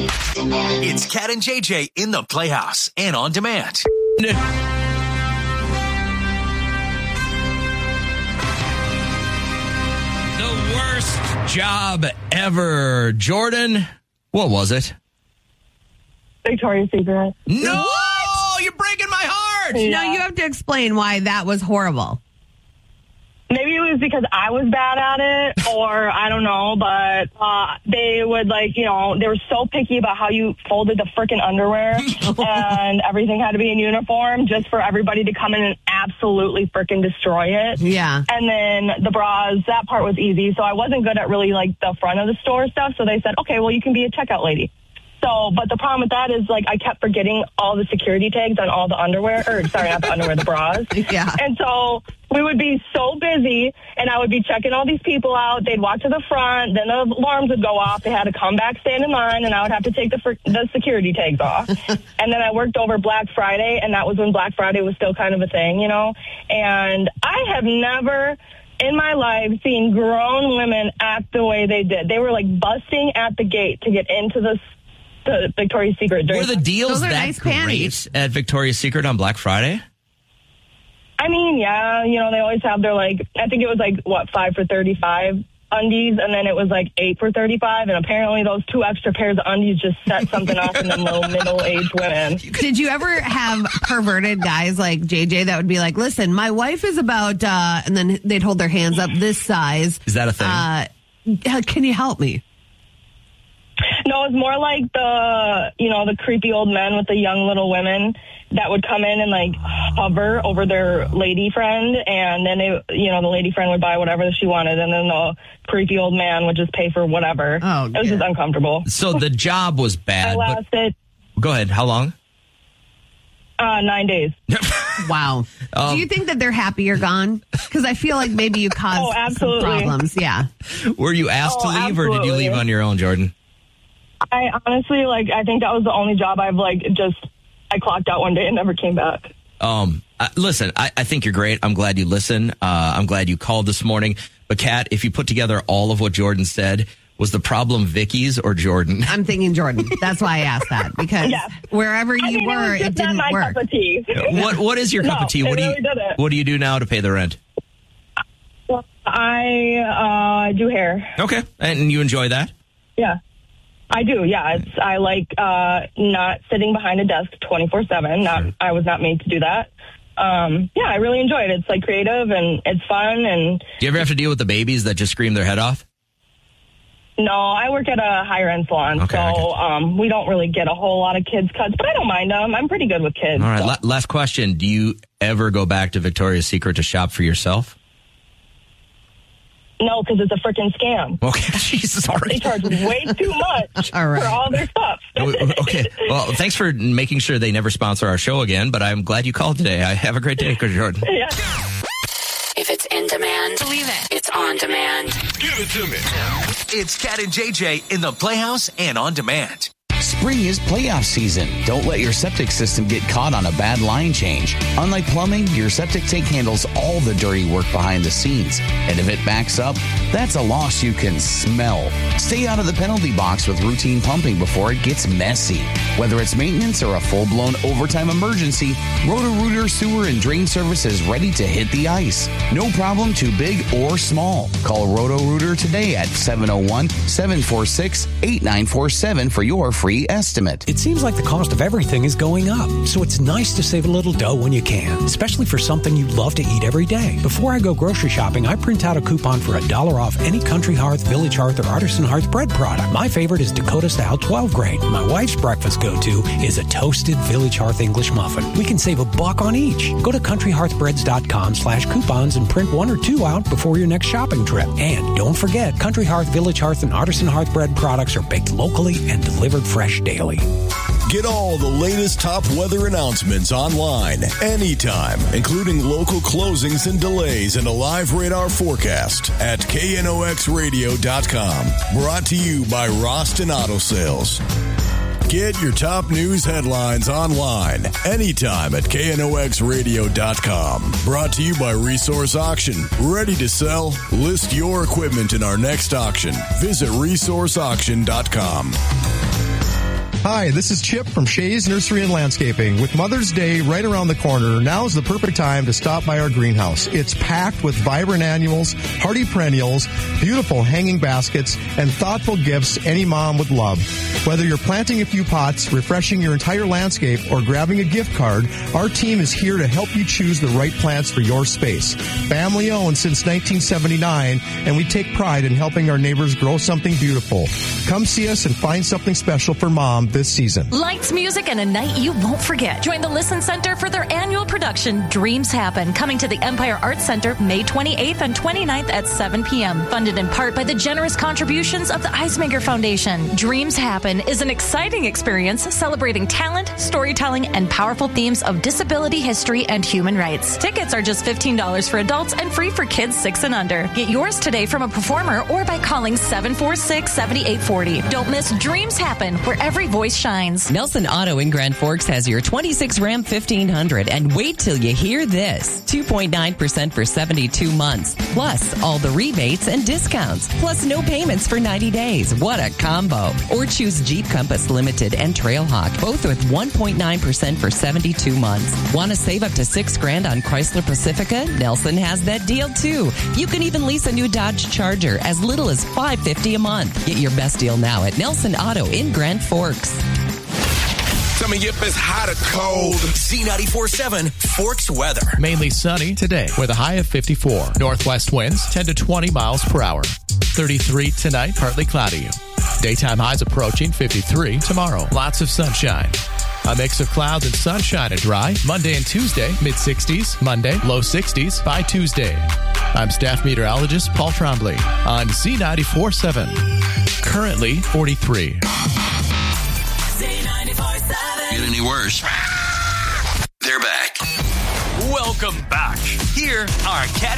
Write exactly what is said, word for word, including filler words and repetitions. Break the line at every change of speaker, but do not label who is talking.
It's Cat and J J in the Playhouse and on demand.
The worst job ever. Jordan, what was it?
Victoria's Secret.
No! You're breaking my heart!
Yeah.
No, you have to explain why that was horrible.
Maybe it was because I was bad at it, or I don't know, but uh, they would, like, you know, they were so picky about how you folded the frickin' underwear, and everything had to be in uniform just for everybody to come in and absolutely frickin' destroy it.
Yeah.
And then the bras, that part was easy, so I wasn't good at really, like, the front of the store stuff, so they said, okay, well, you can be a checkout lady. So, but the problem with that is, like, I kept forgetting all the security tags on all the underwear, or sorry, not the underwear, the bras.
Yeah.
And so we would be so busy, and I would be checking all these people out. They'd walk to the front, then the alarms would go off. They had to come back, stand in line, and I would have to take the fr- the security tags off. And then I worked over Black Friday, and that was when Black Friday was still kind of a thing, you know. And I have never in my life seen grown women act the way they did. They were, like, busting at the gate to get into the the Victoria's Secret.
Were the deals
Those are
that
nice
great
panties.
at Victoria's Secret on Black Friday?
I mean, yeah, you know, they always have their, like, I think it was like, what, five for thirty-five undies, and then it was like eight for thirty-five, and apparently those two extra pairs of undies just set something off in them little middle-aged women.
Did you ever have perverted guys like J J that would be like, listen, my wife is about, uh, and then they'd hold their hands up this size.
Is that a thing?
Uh, can you help me?
No, it's more like the, you know, the creepy old men with the young little women that would come in and, like, hover over their lady friend, and then they, you know, the lady friend would buy whatever she wanted, and then the creepy old man would just pay for whatever.
Oh,
it was
dear.
just uncomfortable.
So the job was
I
bad. But
lasted
go ahead. How long?
uh, nine days.
Wow.
Um,
Do you think that they're happy you're gone? Because I feel like maybe you caused
Oh,
some
absolutely.
problems. Yeah.
Were you asked
Oh,
to leave, or did you
absolutely.
leave on your own, Jordan?
I honestly, like, I think that was the only job I've, like, just, I clocked out one day and never came back.
Um, uh, listen, I, I think you're great. I'm glad you listen. Uh, I'm glad you called this morning. But Kat, if you put together all of what Jordan said, was the problem Vicky's or Jordan?
I'm thinking Jordan. That's why I asked that. Because
Yeah.
wherever you
I mean,
were,
it, was
it
just not
didn't
my
work.
cup of tea.
What What is your cup
No,
of tea?
it
What do you
really didn't.
What do you do now to pay the rent?
Well, I uh, do hair.
Okay, and you enjoy that?
Yeah. I do, yeah. It's, I like uh, not sitting behind a desk twenty-four seven. Not,
Sure.
I was not made to do that. Um, yeah, I really enjoy it. It's, like, creative and it's fun. And
Do you ever have to deal with the babies that just scream their head off?
no, I work at a higher-end salon,
Okay, I
so
got
um, we don't really get a whole lot of kids cuts, but I don't mind them. I'm pretty good with kids.
All right,
so.
la- last question. Do you ever go back to Victoria's Secret to shop for yourself?
No, because it's a freaking scam.
Okay, Jesus, all
They
right.
charge way too much
All right.
for all their stuff.
Okay, well, thanks for making sure they never sponsor our show again, but I'm glad you called today. I have a great day, Jordan.
Yeah.
If it's in demand, believe it. It's on demand.
Give it to me. It's Cat and J J in the Playhouse and on demand.
Spring is playoff season. Don't let your septic system get caught on a bad line change. Unlike plumbing, your septic tank handles all the dirty work behind the scenes. And if it backs up, that's a loss you can smell. Stay out of the penalty box with routine pumping before it gets messy. Whether it's maintenance or a full-blown overtime emergency, Roto-Rooter Sewer and Drain Service is ready to hit the ice. No problem too big or small. Call Roto-Rooter today at seven oh one, seven four six, eight nine four seven for your free estimate.
It seems like the cost of everything is going up, so it's nice to save a little dough when you can, especially for something you love to eat every day. Before I go grocery shopping, I print out a coupon for a dollar off any Country Hearth, Village Hearth, or Artisan Hearth bread product. My favorite is Dakota Style twelve grain. My wife's breakfast go-to is a toasted Village Hearth English muffin. We can save a buck on each. Go to country hearth breads dot com slash coupons and print one or two out before your next shopping trip. And don't forget, Country Hearth, Village Hearth, and Artisan Hearth bread products are baked locally and delivered fresh daily.
Get all the latest top weather announcements online anytime, including local closings and delays and a live radar forecast at K N O X radio dot com. Brought to you by Roston Auto Sales. Get your top news headlines online anytime at K N O X radio dot com. Brought to you by Resource Auction. Ready to sell? List your equipment in our next auction. Visit resource auction dot com.
Hi, this is Chip from Shays Nursery and Landscaping. With Mother's Day right around the corner, now is the perfect time to stop by our greenhouse. It's packed with vibrant annuals, hardy perennials, beautiful hanging baskets, and thoughtful gifts any mom would love. Whether you're planting a few pots, refreshing your entire landscape, or grabbing a gift card, our team is here to help you choose the right plants for your space. Family owned since nineteen seventy-nine, and we take pride in helping our neighbors grow something beautiful. Come see us and find something special for mom this season.
Lights, music, and a night you won't forget. Join the Listen Center for their annual production, Dreams Happen, coming to the Empire Arts Center May twenty-eighth and twenty-ninth at seven p.m. Funded in part by the generous contributions of the Eismaker Foundation. Dreams Happen is an exciting experience celebrating talent, storytelling, and powerful themes of disability history and human rights. Tickets are just fifteen dollars for adults and free for kids six and under. Get yours today from a performer or by calling seven four six, seven eight four zero. Don't miss Dreams Happen, where every voice shines.
Nelson Auto in Grand Forks has your twenty-six Ram fifteen hundred, and wait till you hear this. two point nine percent for seventy-two months, plus all the rebates and discounts, plus no payments for ninety days. What a combo. Or choose Jeep Compass Limited and Trailhawk, both with one point nine percent for seventy-two months. Want to save up to six grand on Chrysler Pacifica? Nelson has that deal too. You can even lease a new Dodge Charger as little as five hundred fifty dollars a month. Get your best deal now at Nelson Auto in Grand Forks.
Tell me if it's hot or cold. Z ninety-four point seven Forks weather.
Mainly sunny today with a high of fifty-four. Northwest winds ten to twenty miles per hour. thirty-three tonight, partly cloudy. Daytime highs approaching fifty-three tomorrow. Lots of sunshine. A mix of clouds and sunshine and dry. Monday and Tuesday, mid-sixties. Monday, low sixties by Tuesday. I'm staff meteorologist Paul Trombley on Z ninety-four point seven. Currently forty-three.
Get any worse? They're back. Welcome back. Here are Cat